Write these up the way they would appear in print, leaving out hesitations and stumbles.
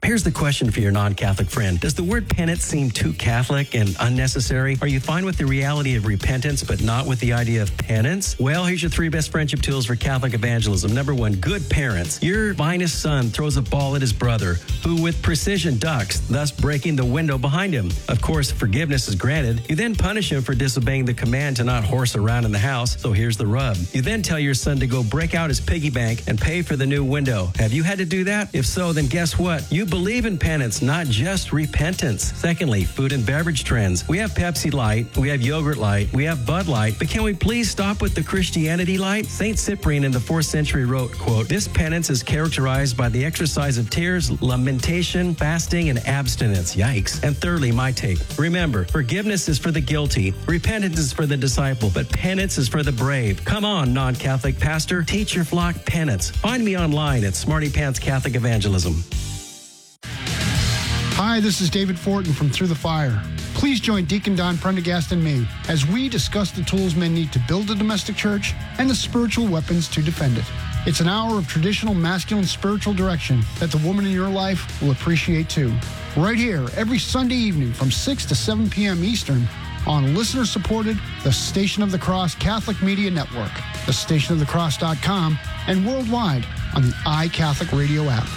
Here's the question for your non-Catholic friend. Does the word penance seem too Catholic and unnecessary? Are you fine with the reality of repentance, but not with the idea of penance? Well, here's your 3 best friendship tools for Catholic evangelism. Number 1, good parents. Your finest son throws a ball at his brother, who with precision ducks, thus breaking the window behind him. Of course, forgiveness is granted. You then punish him for disobeying the command to not horse around in the house. So here's the rub. You then tell your son to go break out his piggy bank and pay for the new window. Have you had to do that? If so, then guess what? You believe in penance, not just repentance. Secondly, food and beverage trends. We have Pepsi Light, we have Yogurt Light, we have Bud Light, but can we please stop with the Christianity Light? Saint Cyprian in the 4th century wrote, quote, "This penance is characterized by the exercise of tears, lamentation, fasting, and abstinence." Yikes. And thirdly, my take. Remember, forgiveness is for the guilty, repentance is for the disciple, but penance is for the brave. Come on, non-Catholic pastor, teach your flock penance. Find me online at Smarty Pants Catholic Evangelism. Hi, this is David Fortin from Through the Fire. Please join Deacon Don Prendergast and me as we discuss the tools men need to build a domestic church and the spiritual weapons to defend it. It's an hour of traditional masculine spiritual direction that the woman in your life will appreciate too. Right here, every Sunday evening from 6 to 7 p.m. Eastern on listener-supported The Station of the Cross Catholic Media Network, thestationofthecross.com, and worldwide on the iCatholic Radio app.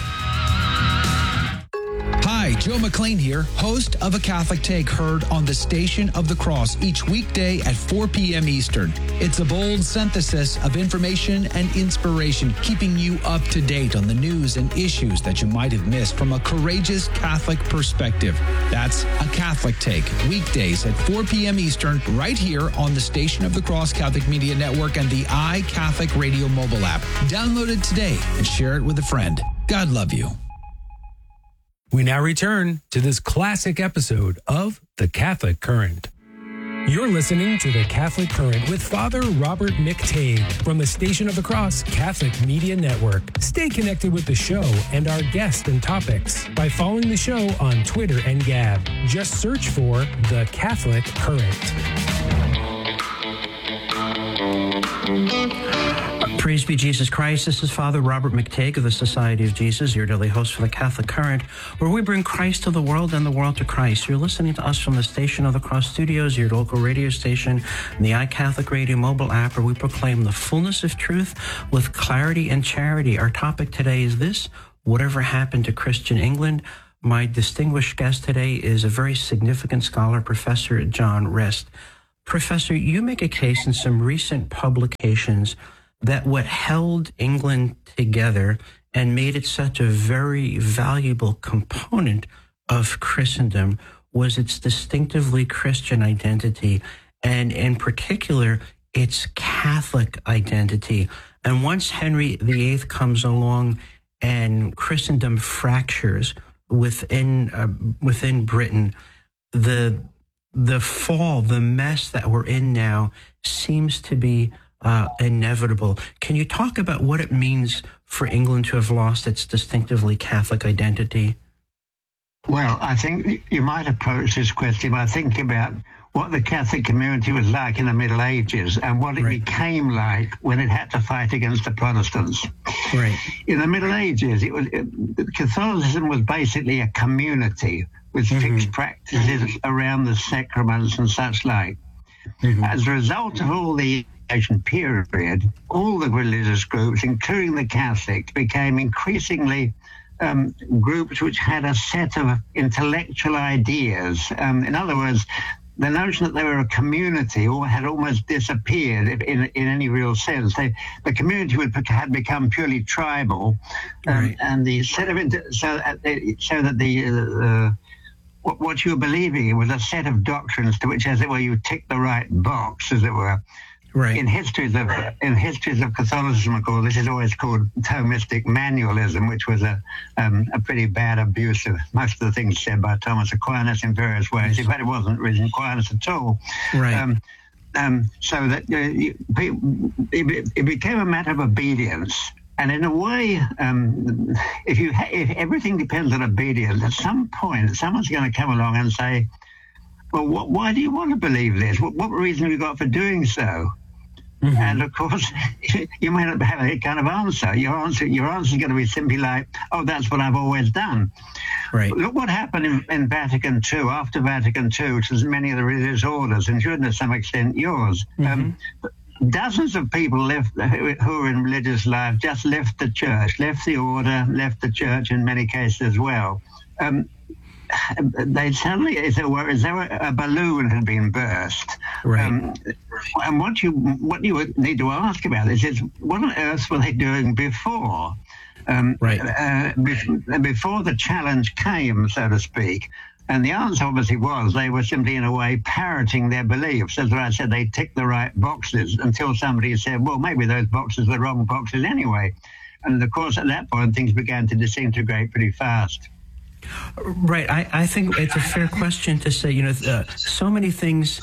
Hi, Joe McLean here, host of A Catholic Take, heard on the Station of the Cross each weekday at 4 p.m. Eastern. It's a bold synthesis of information and inspiration, keeping you up to date on the news and issues that you might have missed from a courageous Catholic perspective. That's A Catholic Take, weekdays at 4 p.m. Eastern, right here on the Station of the Cross Catholic Media Network and the iCatholic Radio mobile app. Download it today and share it with a friend. God love you. We now return to this classic episode of The Catholic Current. You're listening to The Catholic Current with Father Robert McTague from the Station of the Cross Catholic Media Network. Stay connected with the show and our guests and topics by following the show on Twitter and Gab. Just search for The Catholic Current. Praise be Jesus Christ. This is Father Robert McTague of the Society of Jesus, your daily host for the Catholic Current, where we bring Christ to the world and the world to Christ. You're listening to us from the Station of the Cross Studios, your local radio station, and the iCatholic Radio mobile app, where we proclaim the fullness of truth with clarity and charity. Our topic today is this: whatever happened to Christian England? My distinguished guest today is a very significant scholar, Professor John Rist. Professor, you make a case in some recent publications that what held England together and made it such a very valuable component of Christendom was its distinctively Christian identity, and in particular, its Catholic identity. And once Henry VIII comes along and Christendom fractures within Britain, the fall, the mess that we're in now seems to be inevitable. Can you talk about what it means for England to have lost its distinctively Catholic identity? Well, I think you might approach this question by thinking about what the Catholic community was like in the Middle Ages and what it became like when it had to fight against the Protestants. Right. In the Middle Ages, Catholicism was basically a community with fixed practices around the sacraments and such like. As a result of all the period, all the religious groups, including the Catholics, became increasingly groups which had a set of intellectual ideas. In other words, the notion that they were a community had almost disappeared in any real sense. The community had become purely tribal, and the set of what you were believing was a set of doctrines to which, as it were, you tick the right box, as it were. Right. In histories of Catholicism, of course, this is always called Thomistic manualism, which was a pretty bad abuse of most of the things said by Thomas Aquinas in various ways. In fact, it wasn't really Aquinas at all. Right. So that it became a matter of obedience. And in a way, if everything depends on obedience, at some point, someone's going to come along and say, well, why do you want to believe this? What reason have you got for doing so? And of course, you may not have a kind of answer. Your answer is going to be simply like, oh, that's what I've always done. Right. Look what happened in Vatican II, after Vatican II, to many of the religious orders, including to some extent yours. Dozens of people left who were in religious life, just left the church, left the order, left the church in many cases as well. They suddenly, as though a balloon had been burst. Right. And what you would need to ask about is what on earth were they doing before? Before the challenge came, so to speak. And the answer obviously was they were simply, in a way, parroting their beliefs. As I said, they ticked the right boxes until somebody said, well, maybe those boxes were the wrong boxes anyway. And, of course, at that point, things began to disintegrate pretty fast. Right. I think it's a fair question to say, so many things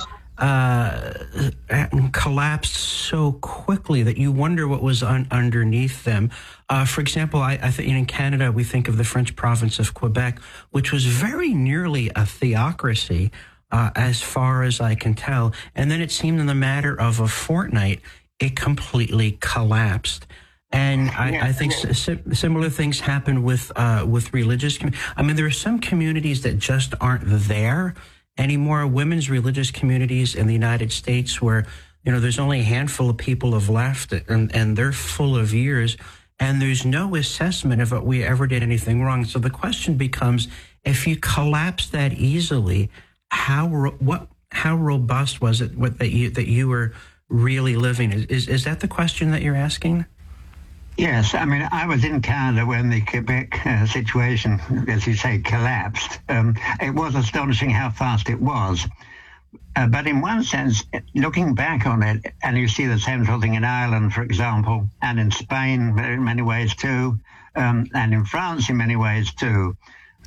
collapsed so quickly that you wonder what was underneath them. For example, I think in Canada, we think of the French province of Quebec, which was very nearly a theocracy, as far as I can tell. And then it seemed in the matter of a fortnight, it completely collapsed. And I think similar things happen with religious. I mean, there are some communities that just aren't there anymore. Women's religious communities in the United States where, there's only a handful of people have left and they're full of years and there's no assessment of what we ever did anything wrong. So the question becomes, if you collapse that easily, how robust was it that you were really living? Is that the question that you're asking? Yes, I mean, I was in Canada when the Quebec situation, as you say, collapsed. It was astonishing how fast it was. But in one sense, looking back on it, and you see the same sort of thing in Ireland, for example, and in Spain in many ways too, and in France in many ways too,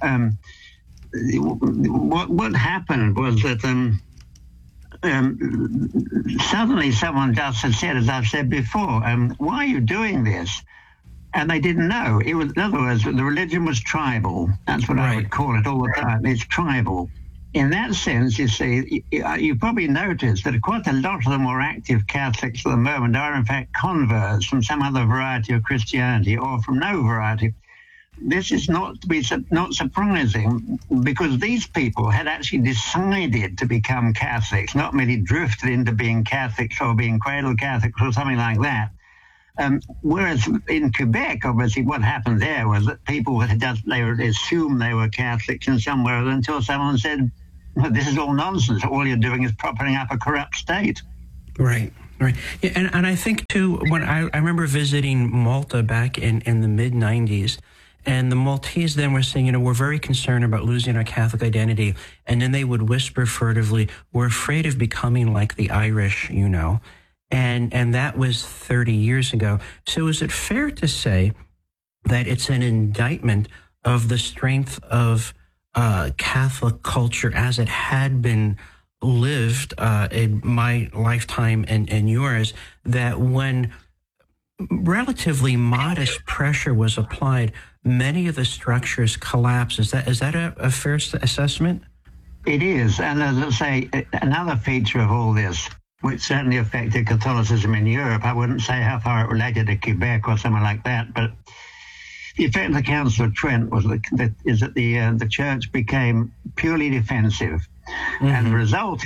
what happened was that suddenly someone just had said, as I've said before, why are you doing this? And they didn't know. It was, in other words, the religion was tribal. That's what I would call it all the time. It's tribal. In that sense, you see, you probably noticed that quite a lot of the more active Catholics at the moment are in fact converts from some other variety of Christianity or from no variety. This is not surprising, because these people had actually decided to become Catholics, not merely drifted into being Catholics or being cradle Catholics or something like that. Whereas in Quebec, obviously, what happened there was that people they assumed they were Catholics in some way until someone said, well, this is all nonsense. All you're doing is propping up a corrupt state. Right. Yeah, and I think, too, when I remember visiting Malta back in the mid-'90s, and the Maltese then were saying, we're very concerned about losing our Catholic identity. And then they would whisper furtively, we're afraid of becoming like the Irish, And that was 30 years ago. So is it fair to say that it's an indictment of the strength of Catholic culture as it had been lived in my lifetime and yours, that when relatively modest pressure was applied, many of the structures collapsed? Is that a fair assessment? It is. And as I say, another feature of all this, which certainly affected Catholicism in Europe, I wouldn't say how far it related to Quebec or something like that, but the effect of the Council of Trent was that the church became purely defensive. Mm-hmm. And the result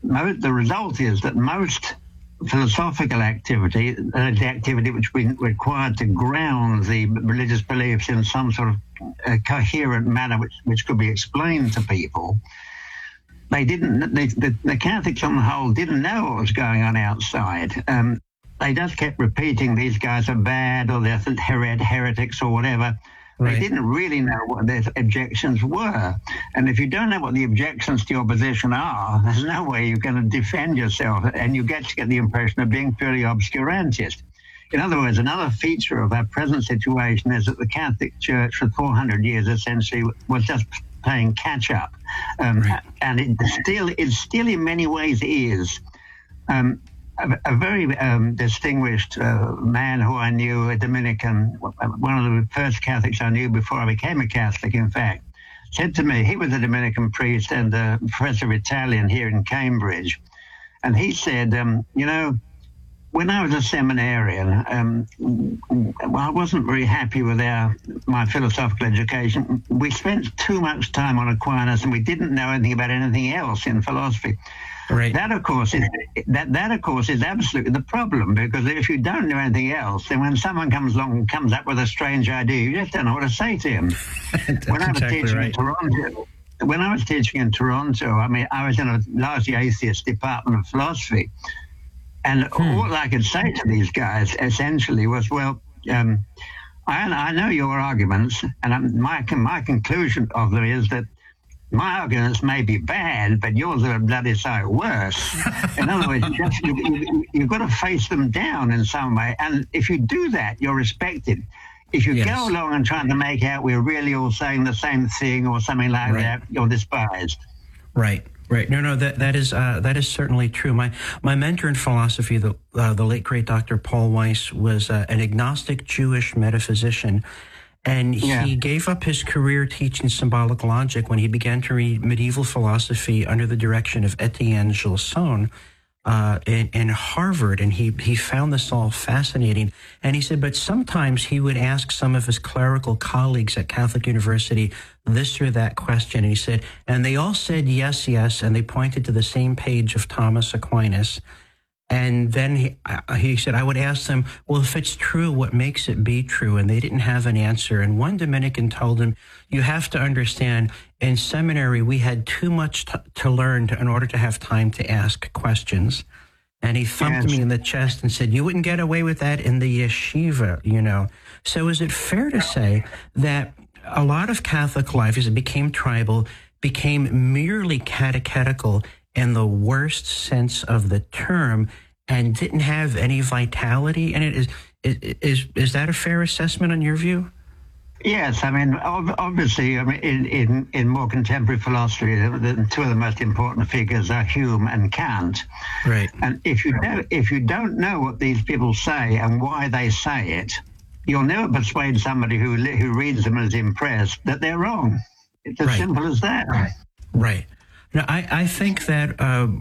is that most philosophical activity, the activity which we required to ground the religious beliefs in some sort of coherent manner which could be explained to people, they didn't. The Catholics on the whole didn't know what was going on outside. They just kept repeating these guys are bad or they're heretics or whatever. Right. They didn't really know what their objections were. And if you don't know what the objections to your position are, there's no way you're going to defend yourself, and you get the impression of being purely obscurantist. In other words, another feature of our present situation is that the Catholic Church for 400 years essentially was just playing catch up. Right. And it still in many ways is. A very distinguished man who I knew, a Dominican, one of the first Catholics I knew before I became a Catholic, in fact, said to me, he was a Dominican priest and a professor of Italian here in Cambridge, and he said, when I was a seminarian, I wasn't very happy with my philosophical education. We spent too much time on Aquinas, and we didn't know anything about anything else in philosophy. Right. That, of course, is absolutely the problem, because if you don't know anything else, then when someone comes along and comes up with a strange idea, you just don't know what to say to him. When I was teaching in Toronto, I mean, I was in a largely atheist department of philosophy. And all I could say to these guys essentially was, well, I know your arguments, and my conclusion of them is that my arguments may be bad, but yours are bloody sight worse. In other words, you've got to face them down in some way. And if you do that, you're respected. If you go along and try to make out we're really all saying the same thing or something like that, you're despised. Right. Right. No, that is certainly true. My mentor in philosophy, the late great Dr. Paul Weiss, was an agnostic Jewish metaphysician, and he gave up his career teaching symbolic logic when he began to read medieval philosophy under the direction of Etienne Gilson in Harvard, and he found this all fascinating. And he said, but sometimes he would ask some of his clerical colleagues at Catholic University this or that question. And he said, and they all said yes, yes, and they pointed to the same page of Thomas Aquinas. And then he said, I would ask them, well, if it's true, what makes it be true? And they didn't have an answer. And one Dominican told him, you have to understand, in seminary, we had too much to learn in order to have time to ask questions. And he thumped me in the chest and said, you wouldn't get away with that in the yeshiva, you know. So is it fair to say that a lot of Catholic life, as it became tribal, became merely catechetical in the worst sense of the term, and didn't have any vitality? And is that a fair assessment on your view? Yes, I mean, obviously, I mean, in more contemporary philosophy, the two of the most important figures are Hume and Kant. Right. And if you don't know what these people say and why they say it, you'll never persuade somebody who reads them and is impressed that they're wrong. It's as simple as that. Right. Now, I think that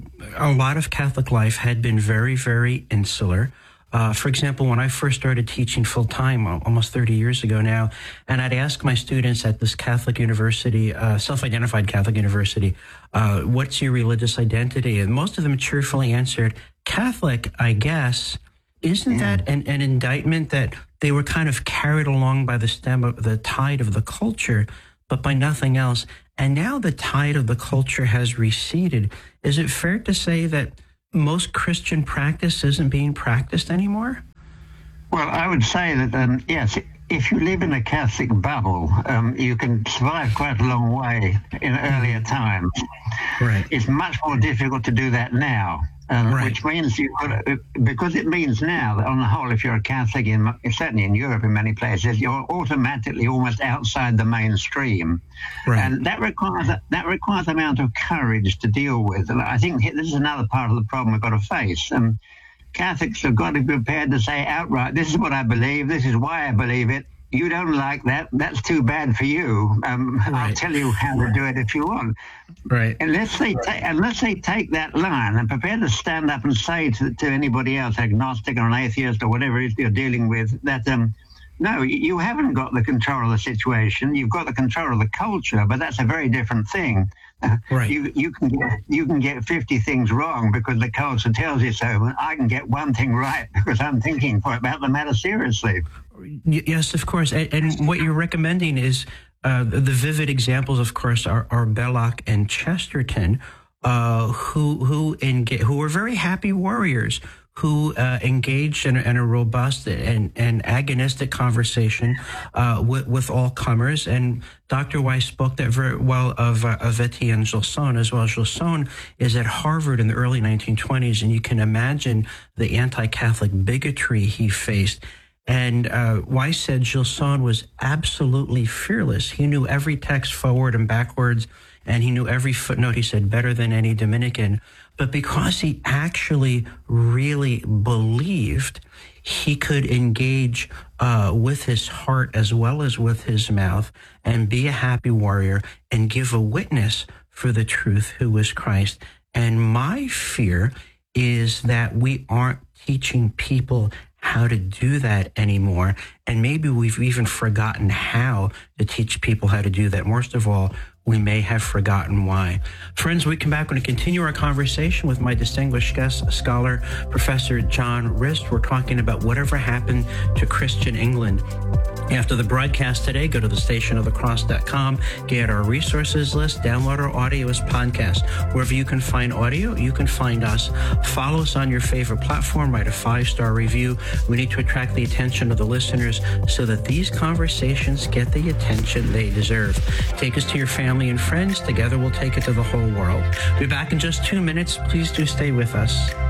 a lot of Catholic life had been very, very insular. For example, when I first started teaching full-time, almost 30 years ago now, and I'd ask my students at this Catholic university, self-identified Catholic university, what's your religious identity? And most of them cheerfully answered, Catholic, I guess. Isn't that an indictment that they were kind of carried along by the tide of the culture, but by nothing else? And now the tide of the culture has receded. Is it fair to say that most Christian practice isn't being practiced anymore? Well, I would say that, yes, if you live in a Catholic bubble, you can survive quite a long way in earlier times. Right. It's much more difficult to do that now. Which means because it means now that on the whole, if you're a Catholic, certainly in Europe, in many places, you're automatically almost outside the mainstream, and that requires an amount of courage to deal with. And I think this is another part of the problem we've got to face. Catholics have got to be prepared to say outright, "This is what I believe. This is why I believe it. You don't like that? That's too bad for you. I'll tell you how to do it if you want." Right. Unless they take that line and prepare to stand up and say to anybody else, agnostic or an atheist or whatever it is you're dealing with, that no, you haven't got the control of the situation. You've got the control of the culture, but that's a very different thing. Right. You can get 50 things wrong because the culture tells you so. I can get one thing right because I'm thinking about the matter seriously. Yes, of course. And what you're recommending is the vivid examples, of course, are Belloc and Chesterton, who were very happy warriors, who engaged in a robust and agonistic conversation with all comers. And Dr. Weiss spoke that very well of Etienne Gilson as well. Gilson is at Harvard in the early 1920s, and you can imagine the anti-Catholic bigotry he faced. And Weiss said Gilson was absolutely fearless. He knew every text forward and backwards, and he knew every footnote, he said, better than any Dominican. But because he actually really believed, he could engage with his heart as well as with his mouth and be a happy warrior and give a witness for the truth, who was Christ. And my fear is that we aren't teaching people how to do that anymore. And maybe we've even forgotten how to teach people how to do that. Worst of all, we may have forgotten why. Friends, when we come back, we're going to continue our conversation with my distinguished guest, scholar, Professor John Rist. We're talking about whatever happened to Christian England. After the broadcast today, go to thestationofthecross.com, get our resources list, download our audio as podcast. Wherever you can find audio, you can find us. Follow us on your favorite platform, write a 5-star review. We need to attract the attention of the listeners so that these conversations get the attention they deserve. Take us to your family and friends. Together we'll take it to the whole world. We'll be back in just 2 minutes. Please do stay with us.